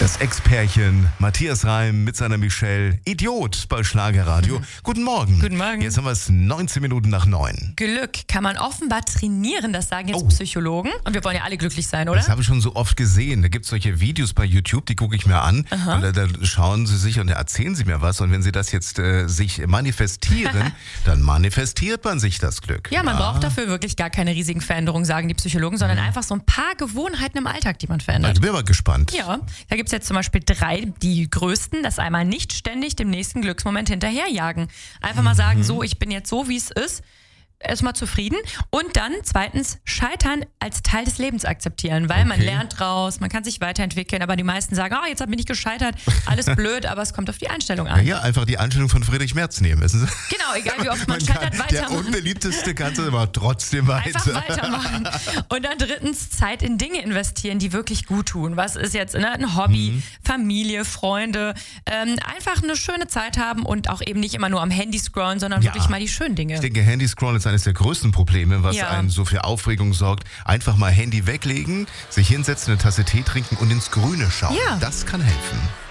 Das Ex-Pärchen Matthias Reim mit seiner Michelle. Idiot bei Schlagerradio. Guten Morgen. Guten Morgen. Jetzt haben wir es 19 Minuten nach 9. Glück kann man offenbar trainieren, das sagen jetzt Psychologen. Und wir wollen ja alle glücklich sein, oder? Das habe ich schon so oft gesehen. Da gibt es solche Videos bei YouTube, die gucke ich mir an. Und da schauen sie sich und da erzählen sie mir was. Und wenn sie das jetzt sich manifestieren, dann manifestiert man sich das Glück. Ja, man braucht dafür wirklich gar keine riesigen Veränderungen, sagen die Psychologen, sondern einfach so ein paar Gewohnheiten im Alltag, die man verändert. Also bin mal gespannt. Ja, da gibt es jetzt zum Beispiel 3, die größten. Das einmal nicht ständig dem nächsten Glücksmoment hinterherjagen. Einfach mal sagen, so, ich bin jetzt so, wie es ist. Erstmal zufrieden. Und dann 2. Scheitern als Teil des Lebens akzeptieren, weil man lernt draus, man kann sich weiterentwickeln, aber die meisten sagen, jetzt habe ich nicht gescheitert, alles blöd, aber es kommt auf die Einstellung an. Ja, einfach die Einstellung von Friedrich Merz nehmen, wissen Sie? Genau, egal wie oft man scheitert, weitermachen. Der unbeliebteste kannst du aber trotzdem weiter. Einfach weitermachen. Und dann 3. Zeit in Dinge investieren, die wirklich gut tun. Was ist jetzt ein Hobby, Familie, Freunde, einfach eine schöne Zeit haben und auch eben nicht immer nur am Handy scrollen, sondern wirklich mal die schönen Dinge. Ich denke, Handy scrollen ist eines der größten Probleme, was einen so für Aufregung sorgt. Einfach mal Handy weglegen, sich hinsetzen, eine Tasse Tee trinken und ins Grüne schauen. Ja. Das kann helfen.